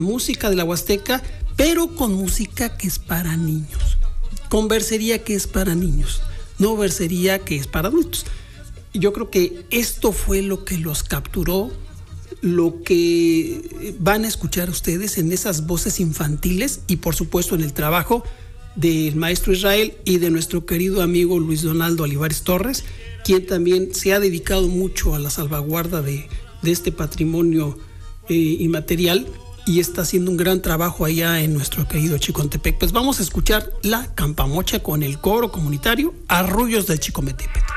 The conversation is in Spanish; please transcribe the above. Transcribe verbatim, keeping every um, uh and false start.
música de la Huasteca, pero con música que es para niños, con versería que es para niños, no versería que es para adultos. Yo creo que esto fue lo que los capturó, lo que van a escuchar ustedes en esas voces infantiles y por supuesto en el trabajo del maestro Israel y de nuestro querido amigo Luis Donaldo Olivares Torres, quien también se ha dedicado mucho a la salvaguarda de, de este patrimonio eh, inmaterial y está haciendo un gran trabajo allá en nuestro querido Chicontepec. Pues vamos a escuchar la Campamocha con el coro comunitario Arrullos del Chicometepec.